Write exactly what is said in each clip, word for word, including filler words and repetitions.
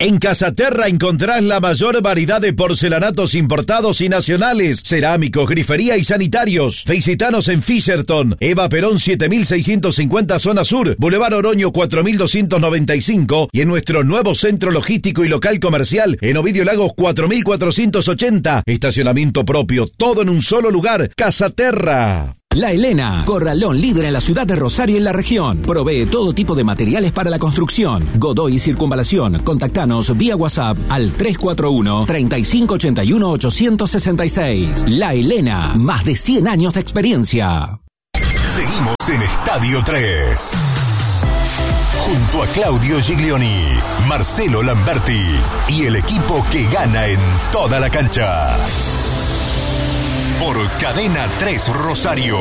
En Casaterra encontrarás la mayor variedad de porcelanatos importados y nacionales, cerámicos, grifería y sanitarios. Visitanos en Fisherton, Eva Perón siete mil seiscientos cincuenta Zona Sur, Boulevard Oroño cuatro mil doscientos noventa y cinco y en nuestro nuevo centro logístico y local comercial en Ovidio Lagos cuatro mil cuatrocientos ochenta. Estacionamiento propio, todo en un solo lugar. Casaterra. La Elena, corralón líder en la ciudad de Rosario y en la región. Provee todo tipo de materiales para la construcción. Godoy y Circunvalación. Contactanos vía WhatsApp al tres cuatro uno, tres cinco ocho uno, ocho seis seis. La Elena, más de cien años de experiencia. Seguimos en Estadio tres. Junto a Claudio Giglioni, Marcelo Lamberti y el equipo que gana en toda la cancha. Por Cadena tres Rosario.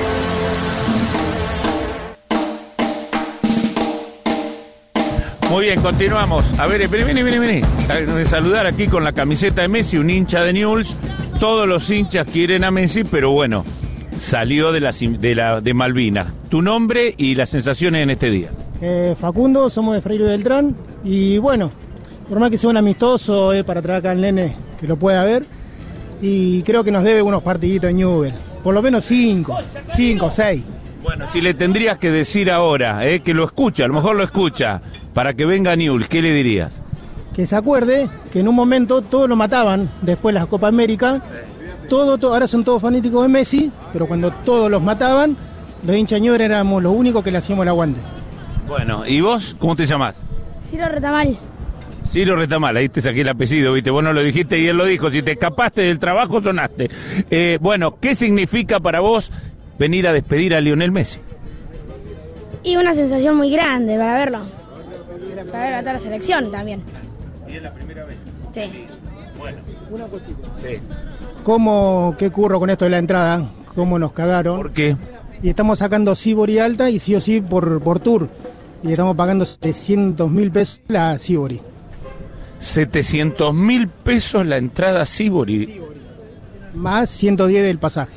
Muy bien, continuamos. A ver, vení, vení, vení. A saludar aquí con la camiseta de Messi, un hincha de Newell's. Todos los hinchas quieren a Messi, pero bueno, salió de la de, la, de Malvinas. Tu nombre y las sensaciones en este día. Eh, Facundo, somos de Freire Beltrán. Y bueno, por más que sea un amistoso, es eh, para traer acá al nene que lo pueda ver. Y creo que nos debe unos partiditos en Newell's, por lo menos cinco, cinco, seis. Bueno, si le tendrías que decir ahora, eh, que lo escucha, a lo mejor lo escucha, para que venga a Newell's, ¿qué le dirías? Que se acuerde que en un momento todos lo mataban, después de la Copa América, todo, todo, ahora son todos fanáticos de Messi, pero cuando todos los mataban, los hinchas Newell's éramos los únicos que le hacíamos el aguante. Bueno, ¿y vos cómo te llamás? Ciro Retamal. Ciro Retamal, ahí te saqué el apellido, viste, vos no lo dijiste y él lo dijo, si te escapaste del trabajo sonaste. Eh, bueno, ¿qué significa para vos venir a despedir a Lionel Messi? Y una sensación muy grande para verlo, para ver a toda la selección también. ¿Y es la primera vez? Sí. Bueno. Una cosita. Sí. ¿Cómo, qué curro con esto de la entrada? ¿Cómo nos cagaron? ¿Por qué? Y estamos sacando Sibori alta y sí o sí por, por tour. Y estamos pagando setecientos mil pesos la Sibori. setecientos mil pesos la entrada a Sibori. Más ciento diez del pasaje.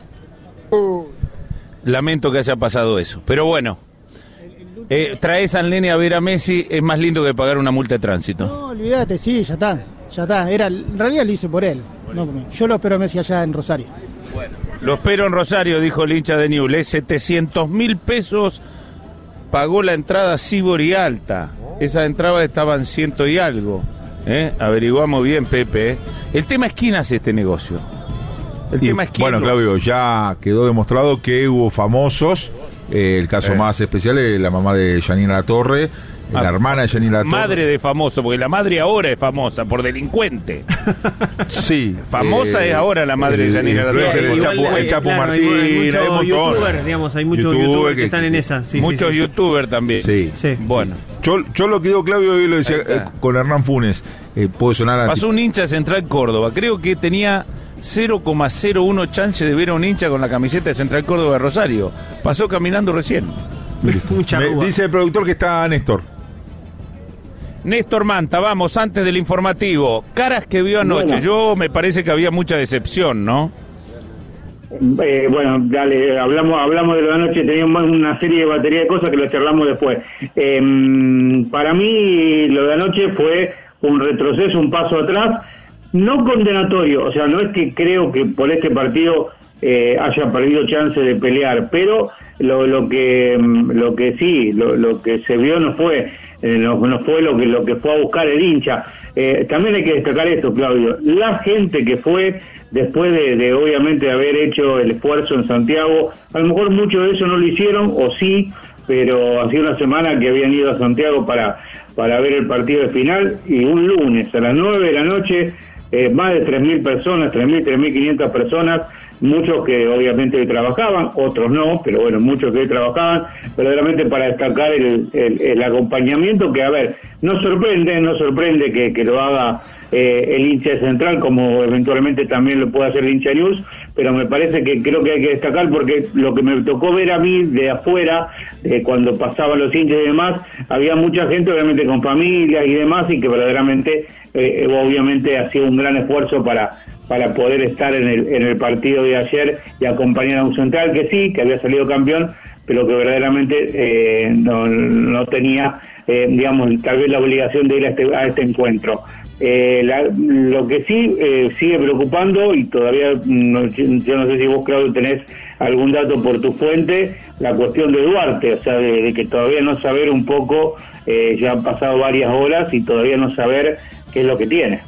Lamento que haya pasado eso, pero bueno, eh, traes al nene a ver a Messi, es más lindo que pagar una multa de tránsito. No, olvídate, sí, ya está, ya está. Era, en realidad lo hice por él. No, yo lo espero a Messi allá en Rosario. Bueno, lo espero en Rosario, dijo el hincha de Newell's. setecientos mil pesos pagó la entrada a Sibori alta. Esa entrada estaban ciento y algo. ¿Eh? Averiguamos bien, Pepe. ¿eh? El tema es quién hace este negocio. El y, tema es quién. Bueno, Claudio, ya quedó demostrado que hubo famosos. Eh, el caso eh. más especial es la mamá de Yanina Latorre, ah, la hermana de Yanina Latorre. Madre de famoso, porque la madre ahora es famosa por delincuente. Sí. Famosa eh, es ahora la madre el, de Yanina Latorre. El, el Chapu, el Chapu claro, Martín, hay, hay muchos youtubers, digamos, hay muchos youtubers YouTube que, que están en esa. Sí, muchos sí, sí. youtubers también. Sí. sí. Bueno. Yo, yo lo que digo, Claudio, y lo decía eh, con Hernán Funes, eh, puede sonar a pasó un hincha de Central Córdoba, creo que tenía cero coma cero uno chance de ver a un hincha con la camiseta de Central Córdoba de Rosario. Pasó caminando recién. Me dice el productor que está Néstor. Néstor Manta, vamos, antes del informativo. Caras que vio anoche, bueno. Yo me parece que había mucha decepción, ¿no? Eh, bueno, dale, hablamos hablamos de lo de anoche, teníamos una serie de batería de cosas que lo charlamos después. Eh, para mí lo de anoche fue un retroceso, un paso atrás, no condenatorio, o sea, no es que creo que por este partido eh, haya perdido chance de pelear, pero lo, lo que lo que sí, lo, lo que se vio no fue eh, no, no fue lo que lo que fue a buscar el hincha. Eh, también hay que destacar esto, Claudio, la gente que fue después de, de obviamente haber hecho el esfuerzo en Santiago, a lo mejor muchos de eso no lo hicieron, o sí, pero hacía una semana que habían ido a Santiago para para ver el partido de final, y un lunes a las nueve de la noche, eh, más de tres mil personas, tres mil, tres mil quinientas personas, muchos que obviamente trabajaban, otros no, pero bueno, muchos que trabajaban, verdaderamente para destacar el, el, el acompañamiento que, a ver, no sorprende, no sorprende que, que lo haga eh, el hincha de Central, como eventualmente también lo puede hacer el hincha News, pero me parece que creo que hay que destacar, porque lo que me tocó ver a mí de afuera, eh, cuando pasaban los hinchas y demás, había mucha gente obviamente con familias y demás, y que verdaderamente eh, obviamente hacía un gran esfuerzo para para poder estar en el en el partido de ayer y acompañar a un Central que sí, que había salido campeón, pero que verdaderamente eh, no, no tenía, eh, digamos, tal vez la obligación de ir a este, a este encuentro. Eh, la, lo que sí eh, sigue preocupando, y todavía no, yo no sé si vos, Claudio, tenés algún dato por tu fuente, la cuestión de Duarte, o sea, de, de que todavía no saber un poco, eh, ya han pasado varias horas y todavía no saber qué es lo que tiene.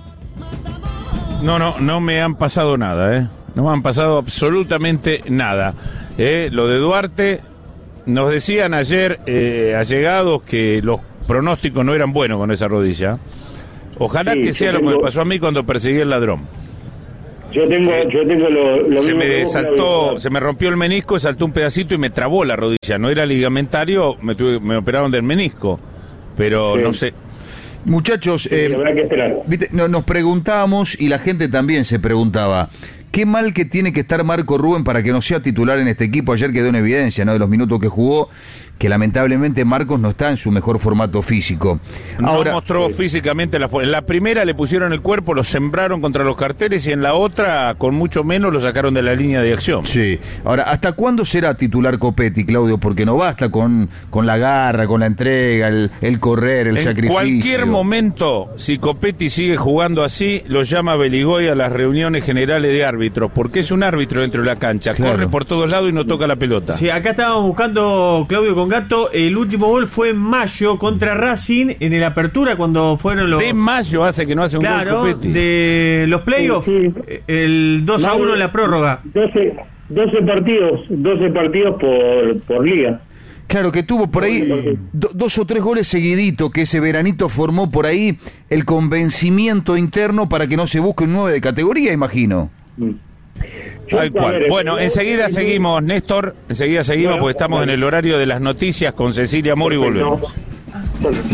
No, no, no me han pasado nada, ¿eh? No me han pasado absolutamente nada. Eh, lo de Duarte, nos decían ayer eh, allegados que los pronósticos no eran buenos con esa rodilla. Ojalá sí, que sea tengo, lo que me pasó a mí cuando perseguí el ladrón. Yo tengo, eh, yo tengo lo, lo se mismo me saltó, se me rompió el menisco, saltó un pedacito y me trabó la rodilla. No era ligamentario, me, tuve, me operaron del menisco, pero sí. No sé. Muchachos, eh, sí, habrá que esperar. ¿viste? No, nos preguntábamos, y la gente también se preguntaba, qué mal que tiene que estar Marco Rubén para que no sea titular en este equipo. Ayer quedó en evidencia, ¿no?, de los minutos que jugó, que lamentablemente Marcos no está en su mejor formato físico. Ahora, no mostró eh, físicamente la fuerza. En la primera le pusieron el cuerpo, lo sembraron contra los carteles, y en la otra, con mucho menos, lo sacaron de la línea de acción. Sí. Ahora, ¿hasta cuándo será titular Copetti, Claudio? Porque no basta con, con la garra, con la entrega, el, el correr, el en sacrificio. En cualquier momento, si Copetti sigue jugando así, lo llama Beligoy a las reuniones generales de árbitros, porque es un árbitro dentro de la cancha. Claro. Corre por todos lados y no toca la pelota. Sí, acá estábamos buscando, Claudio, con Gato, el último gol fue en mayo contra Racing, en el Apertura, cuando fueron los... De mayo hace que no hace un claro, gol Copetti. De los playoffs, sí, sí. El dos a uno en la prórroga. doce, doce partidos, doce partidos por, por liga. Claro, que tuvo por ahí do, dos o tres goles seguiditos, que ese veranito formó por ahí el convencimiento interno para que no se busque un nueve de categoría, imagino. Mm. Tal cual. Bueno, enseguida seguimos, Néstor, enseguida seguimos porque estamos en el horario de las noticias con Cecilia Moro y volvemos.